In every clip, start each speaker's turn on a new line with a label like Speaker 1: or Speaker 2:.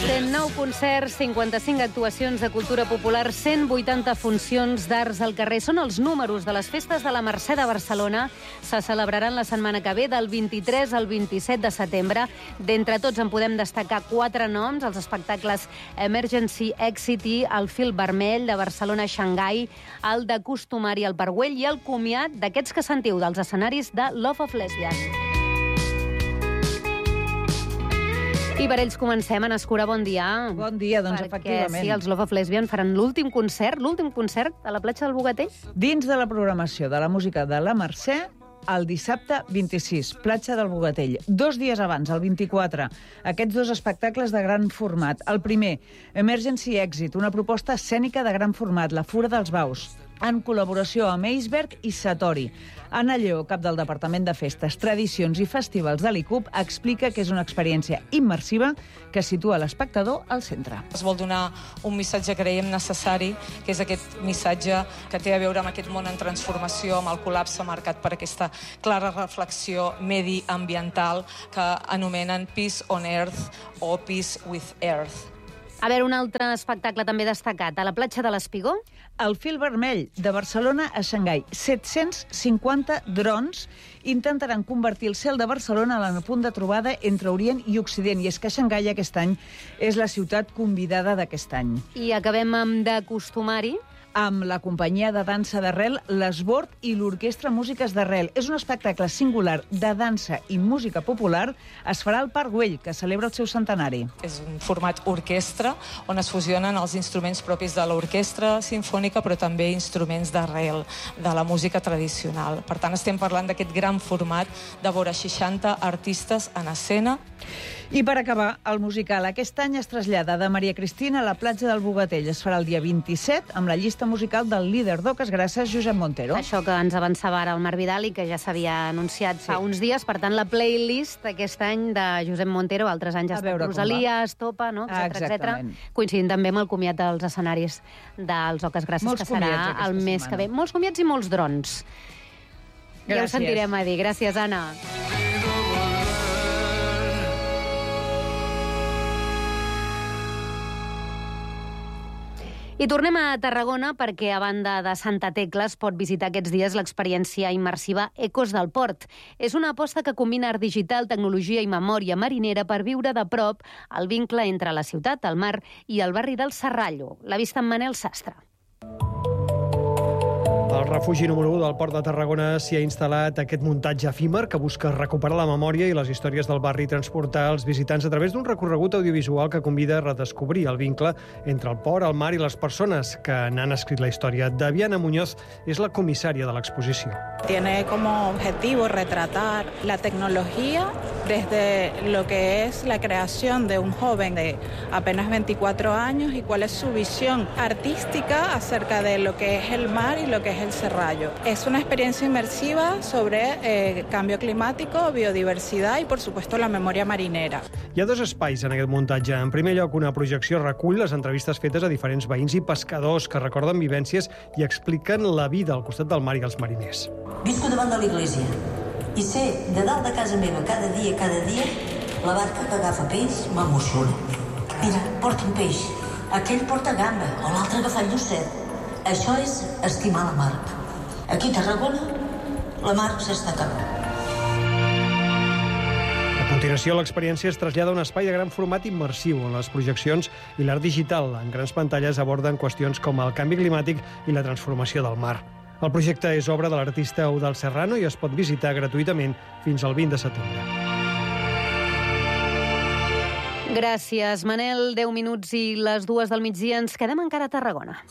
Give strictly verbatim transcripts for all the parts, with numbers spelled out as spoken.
Speaker 1: cent nou concerts, cinquanta-cinc actuacions de cultura popular, cent vuitanta funcions d'arts al carrer. Són els números de les festes de la Mercè de Barcelona. Se celebraran la setmana que ve, del vint-i-tres al vint-i-set de setembre. D'entre tots en podem destacar quatre noms: els espectacles Emergency Exit i el Fil Vermell, de Barcelona a Xangai, el de Costumari al Parc Güell i el comiat d'aquests que sentiu dels escenaris de Love of Lesbian. I per ells comencem. Anna Escura, bon dia.
Speaker 2: Bon dia, doncs
Speaker 1: Perquè,
Speaker 2: efectivament.
Speaker 1: sí, els Love of Lesbian faran l'últim concert, l'últim concert a la platja del Bogatell.
Speaker 2: Dins de la programació de la música de la Mercè, el dissabte vint-i-sis, platja del Bogatell. Dos dies abans, el vint-i-quatre, aquests dos espectacles de gran format. El primer, Emergency Exit, una proposta escènica de gran format, La Fura dels Baus, en col·laboració amb Eisberg i Satori. Anna Lleó, cap del Departament de Festes, Tradicions i Festivals de l'I C U P, explica que és una experiència immersiva que situa l'espectador al centre.
Speaker 3: Es vol donar un missatge que creiem necessari, que és aquest missatge que té a veure amb aquest món en transformació, amb el col·lapse marcat per aquesta clara reflexió mediambiental que anomenen Peace on Earth o Peace with Earth.
Speaker 1: A veure, un altre espectacle també destacat, a la platja de l'Espigó.
Speaker 2: El Fil Vermell, de Barcelona a Xangai. set-cents cinquanta drons intentaran convertir el cel de Barcelona en el punt de trobada entre Orient i Occident. I és que Xangai aquest any és la ciutat convidada d'aquest any.
Speaker 1: I acabem amb de Costumari,
Speaker 2: amb la companyia de dansa d'arrel l'Esbord i l'Orquestra Músiques d'Arrel. És un espectacle singular de dansa i música popular. Es farà al Parc Güell, que celebra el seu centenari.
Speaker 3: És un format orquestra on es fusionen els instruments propis de l'orquestra sinfònica, però també instruments d'arrel de la música tradicional. Per tant, estem parlant d'aquest gran format de vora seixanta artistes en escena.
Speaker 2: I per acabar, el musical aquest any es trasllada de Maria Cristina a la platja del Bogatell. Es farà el dia vint-i-set amb la llista musical del líder d'Oques Grasses, Josep Montero.
Speaker 1: Això que ens avançava ara el Marc Vidal i que ja s'havia anunciat fa
Speaker 2: Sí.
Speaker 1: uns dies. Per tant, la playlist aquest any de Josep Montero, altres anys ha
Speaker 2: A
Speaker 1: estat
Speaker 2: veure com
Speaker 1: Rosalia, Estopa, no?
Speaker 2: Ah,
Speaker 1: etcètera, etcètera.
Speaker 2: exactament.
Speaker 1: Coincidint també amb el comiat dels escenaris dels Oques Grasses,
Speaker 2: Molts
Speaker 1: que serà
Speaker 2: comiats aquesta
Speaker 1: el mes
Speaker 2: setmana.
Speaker 1: que ve. Molts comiats i molts drons. Ja ho
Speaker 2: Gràcies.
Speaker 1: sentirem a dir. Gràcies, Anna. I tornem a Tarragona perquè, a banda de Santa Tecla, es pot visitar aquests dies l'experiència immersiva Ecos del Port. És una aposta que combina art digital, tecnologia i memòria marinera per viure de prop el vincle entre la ciutat, el mar i el barri del Serrallo. La vista amb Manel Sastre.
Speaker 4: Al refugi número u del Port de Tarragona s'hi ha instal·lat aquest muntatge efímer que busca recuperar la memòria i les històries del barri i transportar els visitants a través d'un recorregut audiovisual que convida a redescobrir el vincle entre el port, el mar i les persones que n'han escrit la història. Daviana Muñoz és la comissària de l'exposició.
Speaker 5: Tiene como objetivo retratar la tecnología desde lo que es la creación de un joven de apenas veinticuatro años y cuál es su visión artística acerca de lo que es el mar y lo que es el Serrallo. Es una experiencia inmersiva sobre eh, cambio climático, biodiversidad y, por supuesto, la memoria marinera.
Speaker 4: Hi ha dos espais en aquest muntatge. En primer lloc, una projecció recull les entrevistes fetes a diferents veïns i pescadors que recorden vivències i expliquen la vida al costat del mar i els mariners.
Speaker 6: Visco davant de l'església i sé, de dalt de casa meva, cada dia, cada dia, la barca que agafa peix m'emociona. Mira, porta un peix, aquell porta gamba, o l'altre agafa el llucet. Això és estimar la mar. Aquí a Tarragona, la mar s'està acabant.
Speaker 4: A continuació, l'experiència es trasllada a un espai de gran format immersiu, on les projeccions i l'art digital en grans pantalles aborden qüestions com el canvi climàtic i la transformació del mar. El projecte és obra de l'artista Eudal Serrano i es pot visitar gratuïtament fins al vint de setembre.
Speaker 1: Gràcies, Manel. deu minuts i les dues del migdia. Ens quedem encara a Tarragona.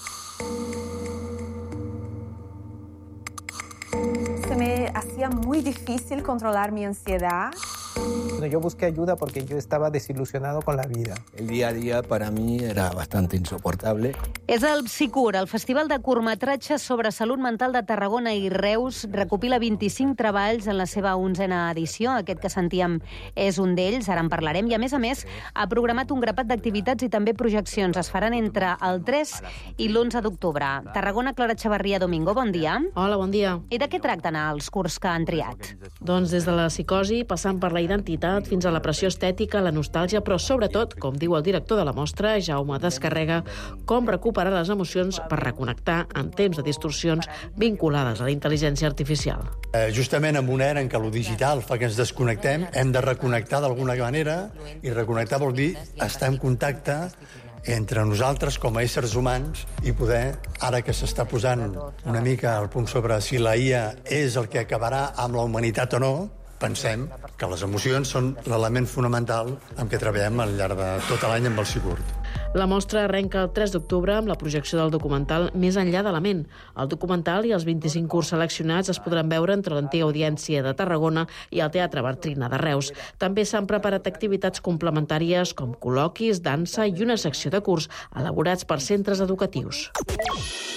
Speaker 7: Se me hacía muy difícil controlar mi ansiedad.
Speaker 8: Yo busqué ayuda porque yo estaba desilusionado con la vida.
Speaker 9: El día a día para mí era bastante insoportable.
Speaker 1: És el Psicur, el Festival de Curtmetratges sobre Salut Mental de Tarragona i Reus. Recopila vint-i-cinc treballs en la seva onzena edició. Aquest que sentíem és un d'ells, ara en parlarem. I, a més a més, ha programat un grapat d'activitats i també projeccions. Es faran entre el tres i l'onze d'octubre. Tarragona, Clara Xavarria Domingo, bon dia.
Speaker 10: Hola, bon dia.
Speaker 1: I de què tracten els curs que han triat?
Speaker 10: Doncs des de la psicosi, passant per la identitat fins a la pressió estètica, la nostàlgia, però sobretot, com diu el director de la mostra, Jaume Descarrega, com recuperar les emocions per reconnectar en temps de distorsions vinculades a la intel·ligència artificial.
Speaker 11: Eh, justament en una era en què lo digital fa que ens desconnectem, hem de reconnectar d'alguna manera, i reconnectar vol dir estar en contacte entre nosaltres com a éssers humans i poder, ara que s'està posant una mica el punt sobre si la I A és el que acabarà amb la humanitat o no, pensem que les emocions són l'element fonamental amb què treballem al llarg de tot l'any amb el Sigurd.
Speaker 10: La mostra arrenca el tres d'octubre amb la projecció del documental Més enllà de la ment. El documental i els vint-i-cinc curts seleccionats es podran veure entre l'antiga Audiència de Tarragona i el Teatre Bartrina de Reus. També s'han preparat activitats complementàries com col·loquis, dansa i una secció de curs elaborats per centres educatius.